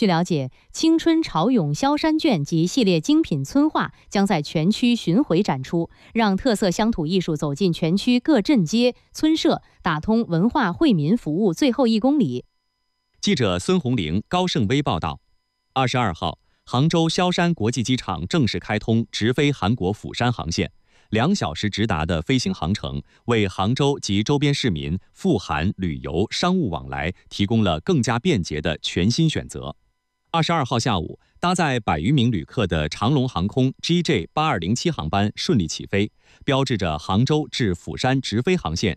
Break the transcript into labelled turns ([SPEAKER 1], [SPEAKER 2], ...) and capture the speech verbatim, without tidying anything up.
[SPEAKER 1] 据了解，青春潮涌萧山卷及系列精品村画将在全区巡回展出，让特色乡土艺术走进全区各镇街村社，打通文化惠民服务最后一公里。
[SPEAKER 2] 记者孙红玲、高胜威报道。二十二号，杭州萧山国际机场正式开通直飞韩国釜山航线，两小时直达的飞行航程，为杭州及周边市民赴韩旅游、商务往来提供了更加便捷的全新选择。二十二号下午，搭载百余名旅客的长龙航空 G J 八二零七航班顺利起飞，标志着杭州至釜山直飞航线